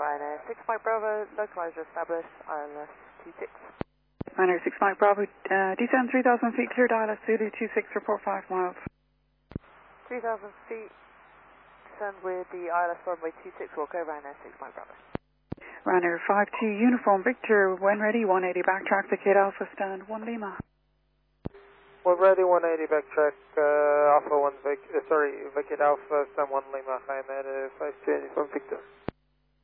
Ryanair 6 Mike Bravo, localizer established, ILS 26. Ryanair 6 Mike Bravo, descend 3,000 feet, cleared ILS Zulu 26, report 5 miles. 3,000 feet, descend with the ILS runway 26, walk over Ryanair 6 Mike Bravo. Ryanair 52, uniform Victor, when ready, 180 backtrack, vacate Alpha, stand 1 Lima. When ready, 180 backtrack, Alpha 1, vacate Alpha, stand 1 Lima, Ryanair 52, uniform Victor.